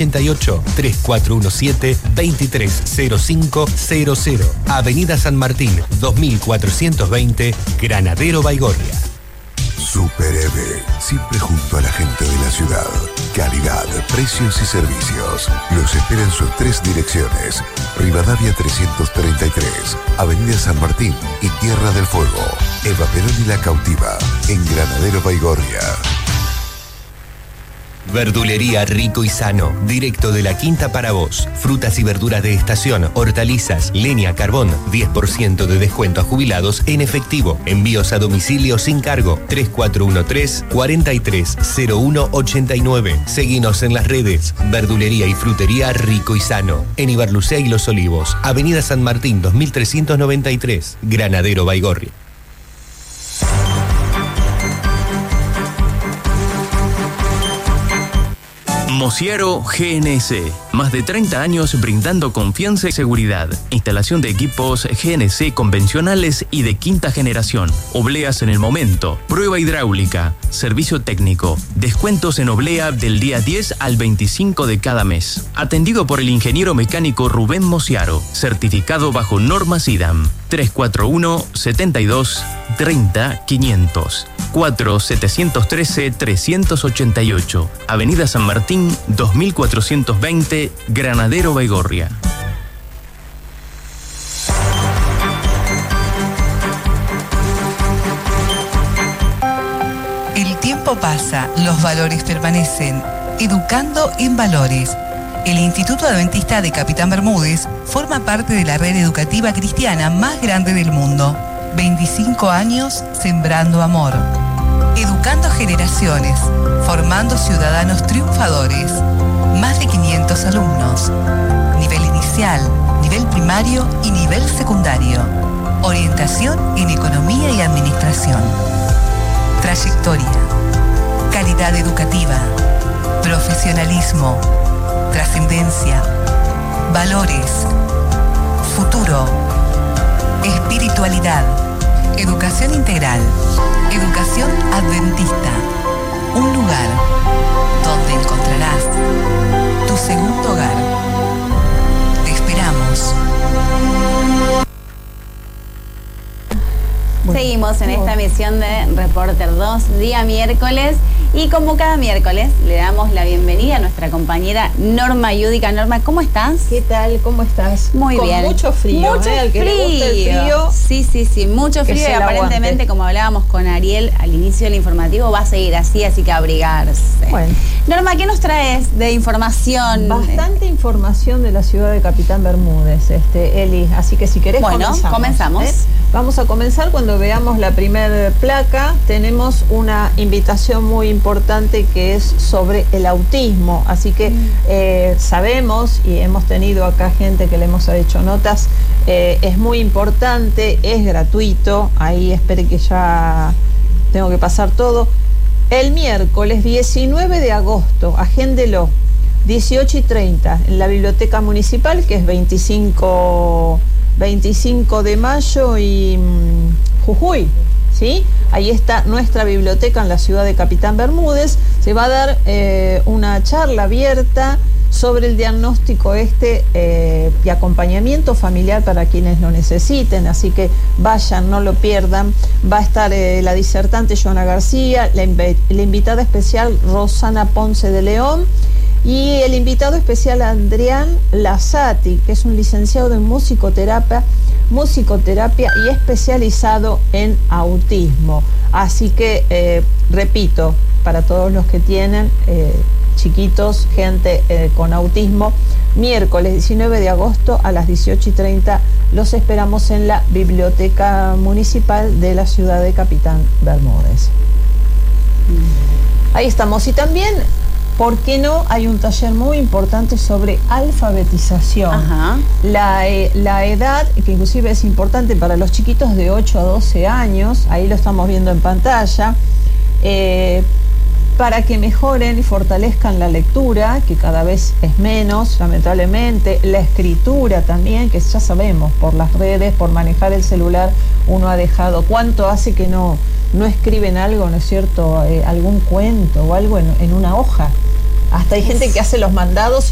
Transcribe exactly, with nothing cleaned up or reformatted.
ochenta y ocho, tres cuatro uno siete, veintitrés cero cinco cero cero. Avenida San Martín, dos mil cuatrocientos veinte, Granadero Baigorria. Super Eve, siempre junto a la gente de la ciudad. Calidad, precios y servicios. Los espera en sus tres direcciones. Rivadavia trescientos treinta y tres, Avenida San Martín y Tierra del Fuego. Eva Perón y La Cautiva, en Granadero Baigorria. Verdulería Rico y Sano, directo de la Quinta para vos. Frutas y verduras de estación, hortalizas, leña, carbón, diez por ciento de descuento a jubilados en efectivo. Envíos a domicilio sin cargo. tres cuatro uno tres, cuatro tres cero uno ocho nueve. Seguinos en las redes. Verdulería y frutería Rico y Sano. En Ibarlucea y Los Olivos. Avenida San Martín dos mil trescientos noventa y tres. Granadero Baigorria. Mosiaro G N C. Más de treinta años brindando confianza y seguridad. Instalación de equipos G N C convencionales y de quinta generación. Obleas en el momento. Prueba hidráulica. Servicio técnico. Descuentos en oblea del día diez al veinticinco de cada mes. Atendido por el ingeniero mecánico Rubén Mosiaro. Certificado bajo normas I D A M. tres cuatro uno, setenta y dos, treinta, quinientos. cuatro siete uno tres, tres ocho ocho. Avenida San Martín, dos mil cuatrocientos veinte, Granadero Baigorria. El tiempo pasa, los valores permanecen. Educando en Valores. El Instituto Adventista de Capitán Bermúdez forma parte de la red educativa cristiana más grande del mundo. veinticinco años sembrando amor. Educando generaciones, formando ciudadanos triunfadores. Más de quinientos alumnos. Nivel inicial, nivel primario y nivel secundario. Orientación en economía y administración. Trayectoria. Calidad educativa. Profesionalismo. Trascendencia. Valores. Futuro. Espiritualidad. Educación integral. Educación adventista. Un lugar donde encontrarás tu segundo hogar. Te esperamos. Seguimos en esta emisión de Reporter dos, día miércoles. Y como cada miércoles, le damos la bienvenida a nuestra compañera Norma Yudica. Norma, ¿cómo estás? ¿Qué tal? ¿Cómo estás? Muy Con bien. mucho frío. Mucho ¿eh? Al que frío. le guste el frío. Sí, sí, sí, mucho frío. Y aparentemente, aguante. Como hablábamos con Ariel al inicio del informativo, va a seguir así, así que abrigarse. Bueno. Norma, ¿qué nos traes de información? Bastante información de la ciudad de Capitán Bermúdez, este, Eli. Así que si querés, bueno, comenzamos. comenzamos. ¿eh? Vamos a comenzar cuando veamos la primer placa. Tenemos una invitación muy importante que es sobre el autismo. Así que mm. eh, sabemos, y hemos tenido acá gente que le hemos hecho notas, eh, es muy importante, es gratuito. Ahí espere que ya tengo que pasar todo. El miércoles diecinueve de agosto, agéndelo, dieciocho y treinta, en la Biblioteca Municipal, que es veinticinco de mayo y mmm, Jujuy, ¿sí? Ahí está nuestra biblioteca en la ciudad de Capitán Bermúdez. Se va a dar eh, una charla abierta sobre el diagnóstico este eh, y acompañamiento familiar para quienes lo necesiten, así que vayan, no lo pierdan. Va a estar eh, la disertante Joana García, la, inv la invitada especial Rosana Ponce de León y el invitado especial Adrián Lazati, que es un licenciado en musicoterapia, musicoterapia y especializado en autismo. Así que, eh, repito, para todos los que tienen eh, chiquitos, gente eh, con autismo, miércoles diecinueve de agosto a las dieciocho y treinta los esperamos en la Biblioteca Municipal de la ciudad de Capitán Bermúdez. Ahí estamos. Y también, ¿por qué no? Hay un taller muy importante sobre alfabetización. Ajá. La, eh, la edad, que inclusive es importante para los chiquitos de ocho a doce años, ahí lo estamos viendo en pantalla, eh, para que mejoren y fortalezcan la lectura, que cada vez es menos, lamentablemente, la escritura también, que ya sabemos, por las redes, por manejar el celular, uno ha dejado. ¿Cuánto hace que no, no escriben algo, no es cierto, eh, algún cuento o algo en, en una hoja? Hasta hay gente que hace los mandados